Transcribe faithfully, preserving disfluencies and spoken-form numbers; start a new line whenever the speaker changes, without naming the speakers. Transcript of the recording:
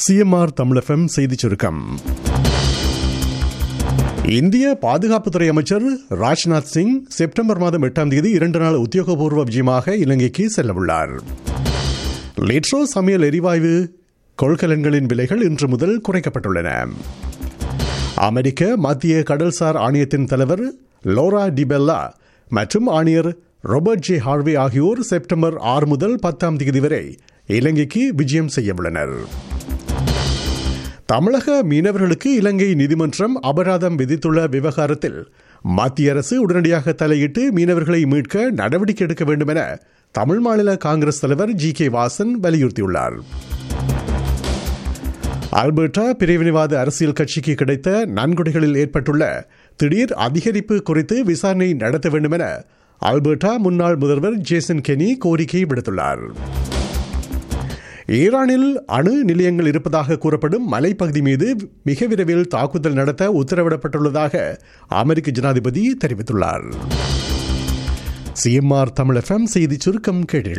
CMR Tamil FM செய்திச் சுருக்கம். இந்திய பாதுகாப்புத்துறை அமைச்சர் ராஜ்நாத் சிங் செப்டம்பர் மாதம் எட்டாம் தேதி இரண்டு நாள் உத்தியோகபூர்வ விஜயமாக இலங்கைக்கு செல்லவுள்ளார். லிட்ரோ சமையல் எரிவாயு கொள்கலன்களின் விலைகள் இன்று முதல் குறைக்கப்பட்டுள்ளன. அமெரிக்க மத்திய கடல்சார் ஆணையத்தின் தலைவர் லோரா டிபெல்லா மற்றும் ஆணையர் ராபர்ட் ஜே ஹார்வே ஆகியோர் செப்டம்பர் ஆறு முதல் பத்தாம் தேதி வரை இலங்கைக்கு விஜயம் செய்யவுள்ளனர். தமிழக மீனவர்களுக்கு இலங்கை நீதிமன்றம் அபராதம் விதித்துள்ள விவகாரத்தில் மத்திய அரசு உடனடியாக தலையிட்டு மீனவர்களை மீட்க நடவடிக்கை எடுக்க வேண்டும் என தமிழ் மாநில காங்கிரஸ் தலைவர் ஜி கே வாசன் வலியுறுத்தியுள்ளார். அல்பர்டா பிரிவினைவாத அரசியல் கட்சிக்கு கிடைத்த நன்கொடைகளில் ஏற்பட்டுள்ள திடீர் அதிகரிப்பு குறித்து விசாரணை நடத்த வேண்டும் என அல்பர்டா முன்னாள் முதல்வர் ஜேசன் கெனி கோரிக்கை விடுத்துள்ளார். ஈரானில் அணு நிலையங்கள் இருப்பதாக கூறப்படும் மலைப்பகுதி மீது மிக விரைவில் தாக்குதல் நடத்த உத்தரவிடப்பட்டுள்ளதாக அமெரிக்க ஜனாதிபதி தெரிவித்துள்ளார். சிஎம்ஆர் தமிழ் எஃப்எம் செய்திச் சுருக்கம் கேட்டீர்கள்.